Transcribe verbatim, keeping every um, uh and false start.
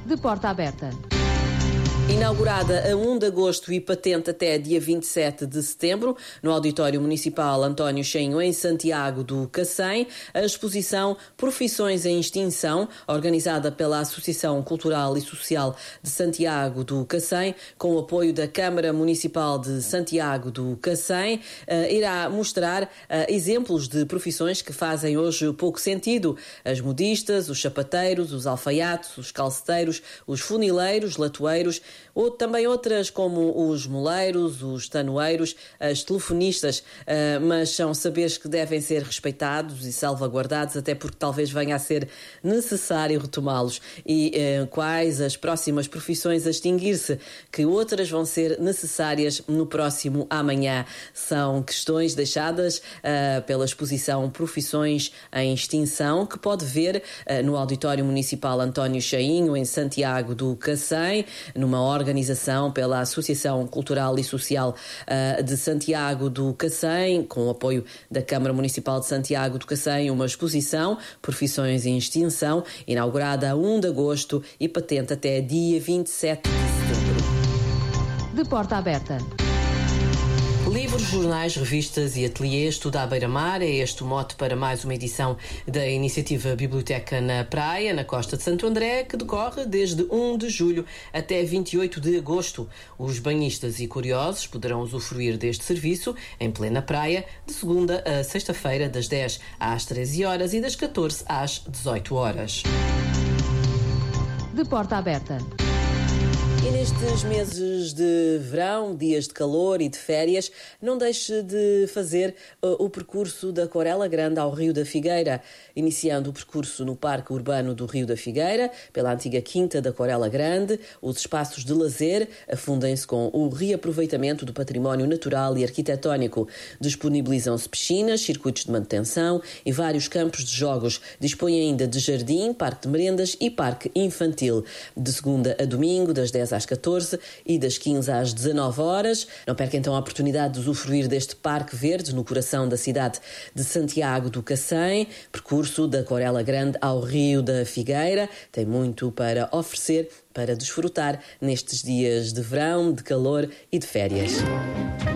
De porta aberta. Inaugurada a primeiro de agosto e patente até dia vinte e sete de setembro, no Auditório Municipal António Cheinho, em Santiago do Cacém, a exposição Profissões em Extinção, organizada pela Associação Cultural e Social de Santiago do Cacém, com o apoio da Câmara Municipal de Santiago do Cacém, irá mostrar exemplos de profissões que fazem hoje pouco sentido. As modistas, os sapateiros, os alfaiates, os calceteiros, os funileiros, latoeiros, ou também outras como os moleiros, os tanoeiros, as telefonistas, mas são saberes que devem ser respeitados e salvaguardados, até porque talvez venha a ser necessário retomá-los. E quais as próximas profissões a extinguir-se, que outras vão ser necessárias no próximo amanhã. São questões deixadas pela exposição Profissões em Extinção, que pode ver no Auditório Municipal António Cheinho, em Santiago do Cacém, numa organização pela Associação Cultural e Social uh, de Santiago do Cacém, com o apoio da Câmara Municipal de Santiago do Cacém, uma exposição Profissões em Extinção, inaugurada a primeiro de agosto e patente até dia vinte e sete de setembro. De porta aberta. Livros, jornais, revistas e ateliês, tudo à beira-mar. É este o mote para mais uma edição da iniciativa Biblioteca na Praia, na Costa de Santo André, que decorre desde primeiro de julho até vinte e oito de agosto. Os banhistas e curiosos poderão usufruir deste serviço em plena praia, de segunda a sexta-feira, das dez às treze horas e das catorze às dezoito horas. De porta aberta. E nestes meses de verão, dias de calor e de férias, não deixe de fazer uh, o percurso da Corela Grande ao Rio da Figueira, iniciando o percurso no Parque Urbano do Rio da Figueira, pela antiga Quinta da Corela Grande. Os espaços de lazer afundem-se com o reaproveitamento do património natural e arquitetónico. Disponibilizam-se piscinas, circuitos de manutenção e vários campos de jogos. Dispõe ainda de jardim, parque de merendas e parque infantil. De segunda a domingo, das dez às catorze e das quinze às dezanove horas. Não perca então a oportunidade de usufruir deste Parque Verde no coração da cidade de Santiago do Cacém. Percurso da Corela Grande ao Rio da Figueira. Tem muito para oferecer, para desfrutar nestes dias de verão, de calor e de férias.